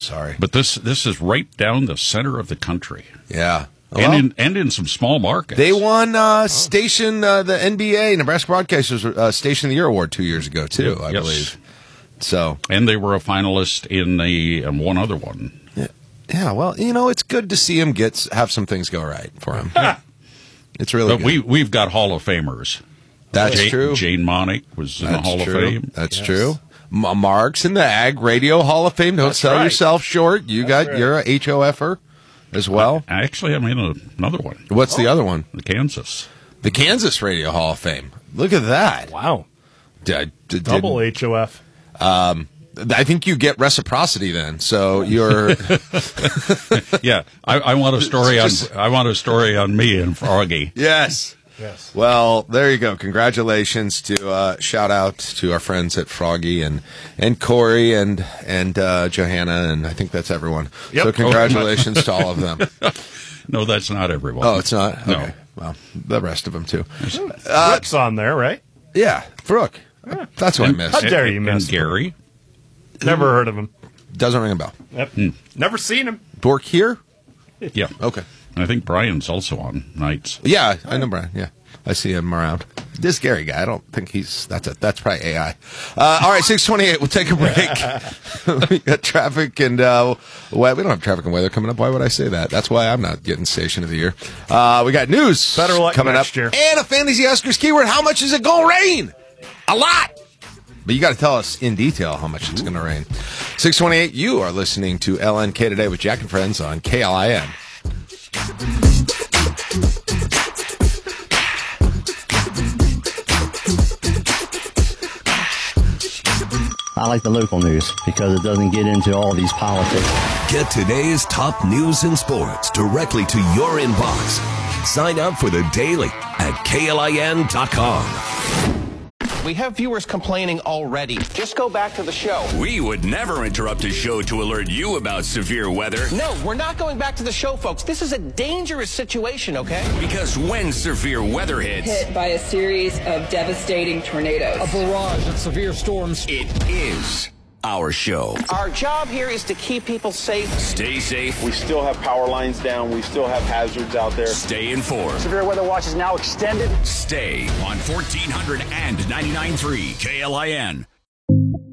sorry. But this is right down the center of the country. Yeah. And in some small markets. They won Station, the NBA, Nebraska Broadcasters Station of the Year Award 2 years ago, too, I believe. So, and they were a finalist in the one other one. Yeah, well, it's good to see him have some things go right for him. It's really but good. We've got Hall of Famers. That's true. Jane Monick was in the Hall of Fame. That's true. Mark's in the Ag Radio Hall of Fame. Don't sell yourself short. You're a HOFer as well. Actually, I'm in another one. What's the other one? The Kansas Radio Hall of Fame. Look at that. Wow. Double HOF. I think you get reciprocity then. So you're. Yeah, I want a story on me and Froggy. Yes. Well, there you go. Congratulations to shout out to our friends at Froggy and Corey and Johanna, and I think that's everyone. Yep. So congratulations to all of them. No, that's not everyone. Oh, it's not? No. Okay. Well, the rest of them too. Brooks on there, right? Yeah, Brooke. That's what I missed. How dare you miss and Gary? Never heard of him. Doesn't ring a bell. Yep. Never seen him. Bork here? Yeah. Okay. I think Brian's also on nights. Yeah, I know Brian. Yeah, I see him around. This Gary guy, I don't think that's probably AI. All right, 6:28. We'll take a break. We got traffic and we don't have traffic and weather coming up. Why would I say that? That's why I'm not getting Station of the Year. We got news Better luck coming next up year. and a Fantasy Oscars keyword. How much is it going to rain? A lot. But you got to tell us in detail how much it's going to rain. 6:28. You are listening to LNK Today with Jack and Friends on KLIN. I like the local news because it doesn't get into all these politics. Get today's top news and sports directly to your inbox. Sign up for the Daily at KLIN.com. We have viewers complaining already. Just go back to the show. We would never interrupt a show to alert you about severe weather. No, we're not going back to the show, folks. This is a dangerous situation, okay? Because when severe weather hits... Hit by a series of devastating tornadoes. A barrage of severe storms. It is our show. Our job here is to keep people safe. Stay safe. We still have power lines down. We still have hazards out there. Stay informed. Severe weather watch is now extended. Stay on 1400 and 99.3 KLIN.